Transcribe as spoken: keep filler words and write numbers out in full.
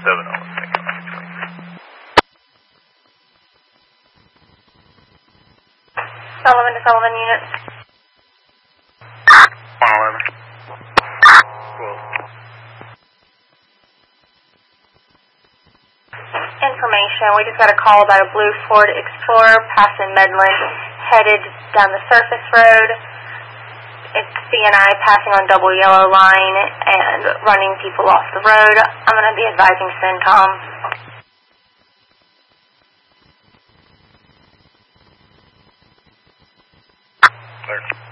seven oh, thank you. Sullivan to Sullivan unit. one eleven. Cool. Information, we just got a call about a blue Ford Explorer passing Medland, headed down the surface road. It's C N I passing on double yellow line and running people off the road. I'm going to be advising CENTCOM. Clear.